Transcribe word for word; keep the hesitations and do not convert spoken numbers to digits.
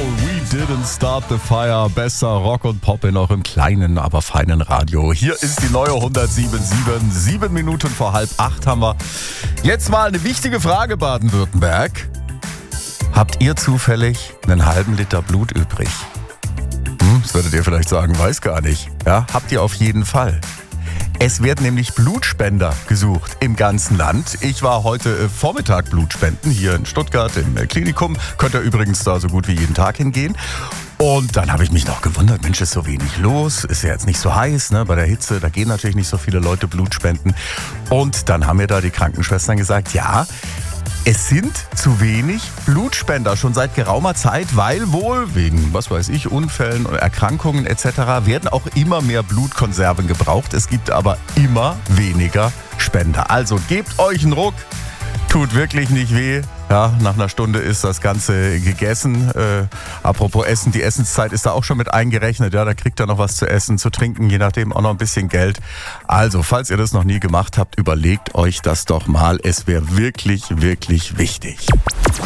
We didn't start the fire. Besser Rock und Pop in eurem kleinen, aber feinen Radio. Hier ist die neue hundertsieben Komma sieben. Sieben Minuten vor halb acht haben wir. Jetzt mal eine wichtige Frage, Baden-Württemberg. Habt ihr zufällig einen halben Liter Blut übrig? Hm, das würdet ihr vielleicht sagen, weiß gar nicht. Ja, habt ihr auf jeden Fall. Es werden nämlich Blutspender gesucht im ganzen Land. Ich war heute Vormittag Blutspenden hier in Stuttgart im Klinikum. Könnt ihr übrigens da so gut wie jeden Tag hingehen. Und dann habe ich mich noch gewundert, Mensch, ist so wenig los, ist ja jetzt nicht so heiß, ne? Bei der Hitze, da gehen natürlich nicht so viele Leute Blut spenden. Und dann haben mir da die Krankenschwestern gesagt, ja, es sind zu wenig Blutspender schon seit geraumer Zeit, weil wohl wegen, was weiß ich, Unfällen und Erkrankungen et cetera werden auch immer mehr Blutkonserven gebraucht. Es gibt aber immer weniger Spender. Also gebt euch einen Ruck, tut wirklich nicht weh. Ja, nach einer Stunde ist das Ganze gegessen. Äh, apropos Essen, die Essenszeit ist da auch schon mit eingerechnet. Ja, da kriegt ihr noch was zu essen, zu trinken, je nachdem auch noch ein bisschen Geld. Also, falls ihr das noch nie gemacht habt, überlegt euch das doch mal. Es wäre wirklich, wirklich wichtig.